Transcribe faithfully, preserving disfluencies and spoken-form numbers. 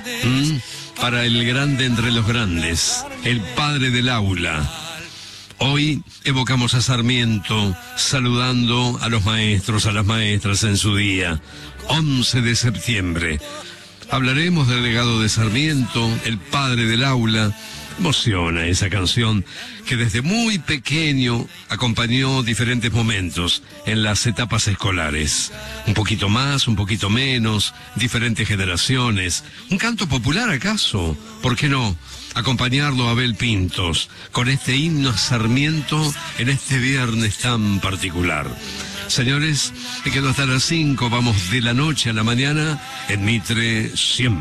¿Mm? Para el grande entre los grandes, el padre del aula. Hoy evocamos a Sarmiento, saludando a los maestros, a las maestras en su día, once de septiembre. Hablaremos del legado de Sarmiento, el padre del aula. Emociona esa canción que desde muy pequeño acompañó diferentes momentos en las etapas escolares. Un poquito más, un poquito menos, diferentes generaciones. ¿Un canto popular acaso? ¿Por qué no? Acompañarlo a Abel Pintos con este himno a Sarmiento en este viernes tan particular. Señores, me quedo hasta las cinco, vamos de la noche a la mañana en Mitre siempre.